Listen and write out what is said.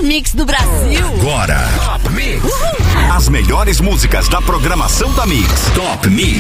Mix do Brasil. Agora, Top Mix. As melhores músicas da programação da Mix. Top Mix.